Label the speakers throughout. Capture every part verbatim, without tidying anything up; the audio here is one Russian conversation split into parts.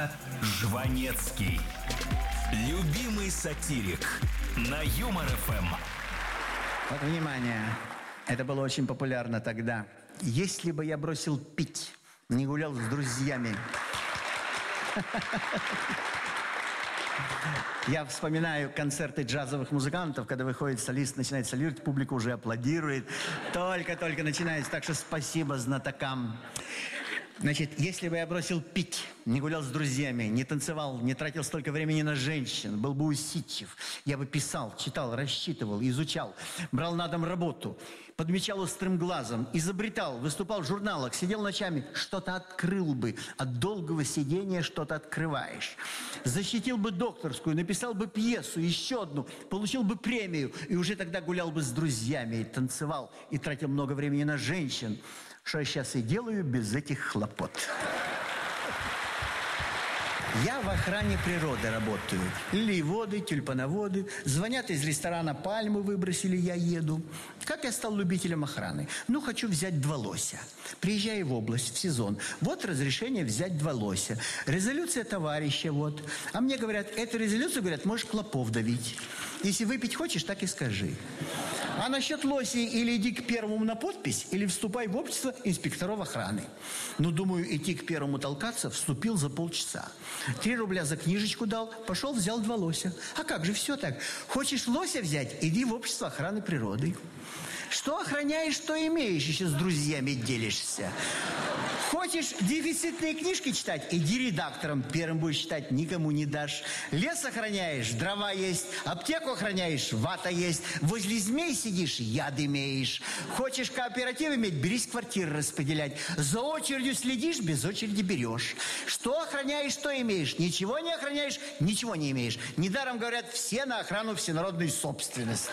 Speaker 1: Маэстро Жванецкий. Любимый сатирик на Юмор эф эм.
Speaker 2: Вот, внимание, это было очень популярно тогда. Если бы я бросил пить, не гулял с друзьями. Я вспоминаю концерты джазовых музыкантов, когда выходит солист, начинает солировать, публика уже аплодирует. Только-только начинается, так что спасибо знатокам. Значит, если бы я бросил пить, не гулял с друзьями, не танцевал, не тратил столько времени на женщин, был бы усидчив, я бы писал, читал, рассчитывал, изучал, брал на дом работу, подмечал острым глазом, изобретал, выступал в журналах, сидел ночами, что-то открыл бы. От долгого сидения что-то открываешь. Защитил бы докторскую, написал бы пьесу, еще одну, получил бы премию, и уже тогда гулял бы с друзьями, и танцевал, и тратил много времени на женщин. Что я сейчас и делаю без этих хлопот. Я в охране природы работаю. Лилиеводы, тюльпановоды. Звонят из ресторана, пальмы выбросили, я еду. Как я стал любителем охраны? Ну, хочу взять два лося. Приезжаю в область в сезон. Вот разрешение взять два лося. Резолюция товарища, вот. А мне говорят, эту резолюцию, говорят, можешь клопов давить. Если выпить хочешь, так и скажи. А насчет лосей или иди к первому на подпись, или вступай в общество инспекторов охраны. Ну, думаю, идти к первому толкаться, вступил за полчаса. Три рубля за книжечку дал, пошел, взял два лося. А как же, все так. Хочешь лося взять, иди в общество охраны природы. Что охраняешь, что имеешь, еще с друзьями делишься. Хочешь дефицитные книжки читать, иди редактором. Первым будешь читать, никому не дашь. Лес охраняешь, дрова есть. Аптеку охраняешь, вата есть. Возле змей сидишь, яд имеешь. Хочешь кооператив иметь, берись квартиры распределять. За очередью следишь, без очереди берешь. Что охраняешь, что имеешь. Ничего не охраняешь, ничего не имеешь. Недаром говорят, все на охрану всенародной собственности.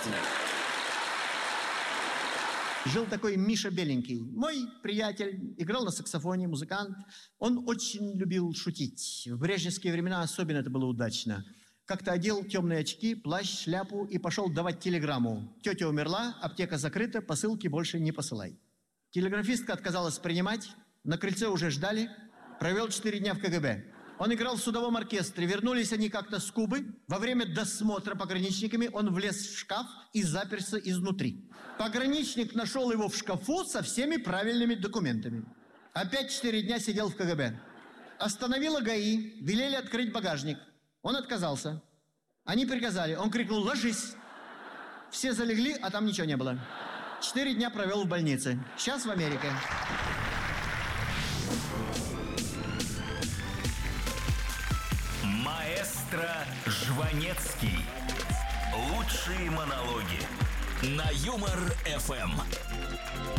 Speaker 2: Жил такой Миша Беленький. Мой приятель, играл на саксофоне, музыкант. Он очень любил шутить. В брежневские времена особенно это было удачно. Как-то одел темные очки, плащ, шляпу и пошел давать телеграмму. Тетя умерла, аптека закрыта, посылки больше не посылай. Телеграфистка отказалась принимать, на крыльце уже ждали. Провел четыре дня в ка гэ бэ. Он играл в судовом оркестре. Вернулись они как-то с Кубы. Во время досмотра пограничниками он влез в шкаф и заперся изнутри. Пограничник нашел его в шкафу со всеми правильными документами. Опять четыре дня сидел в ка гэ бэ. Остановила га и, велели открыть багажник. Он отказался. Они приказали. Он крикнул: «Ложись!» Все залегли, а там ничего не было. Четыре дня провел в больнице. Сейчас в Америке.
Speaker 1: Маэстро Жванецкий. Лучшие монологи на Юмор эф эм.